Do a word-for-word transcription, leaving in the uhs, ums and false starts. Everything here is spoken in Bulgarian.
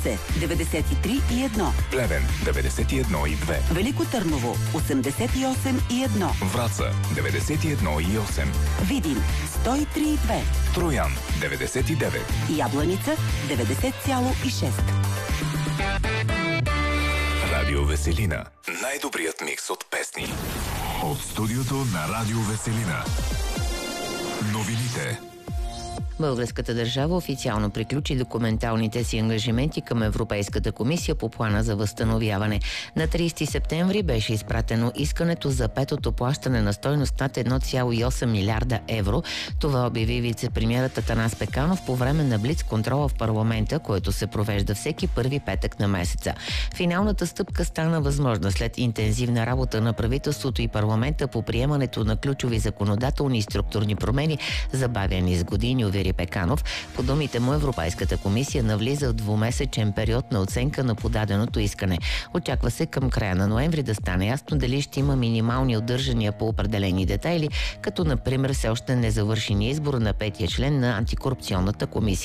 деветдесет и три и едно. Плевен деветдесет и едно и две. Велико Търново осемдесет и осем и едно. Враца деветдесет и едно и осем. Видин сто и три и две. Троян деветдесет и девет. Ябланица деветдесет цяло и шест. Радио Веселина. Най-добрият микс от песни. От студиото на Радио Веселина. Новините. Българската държава официално приключи документалните си ангажименти към Европейската комисия по плана за възстановяване. На тридесети септември беше изпратено искането за петото плащане на стойност над едно цяло и осем милиарда евро. Това обяви вице-премиерът Атанас Пеканов по време на блиц контрола в парламента, който се провежда всеки първи петък на месеца. Финалната стъпка стана възможна след интензивна работа на правителството и парламента по приемането на ключови законодателни и структурни промени, забавяни с години, увери Пеканов. По думите му, Европейската комисия навлиза в двумесечен период на оценка на подаденото искане. Очаква се към края на ноември да стане ясно дали ще има минимални удържания по определени детайли, като например все още не завършения избор на петия член на антикорупционната комисия.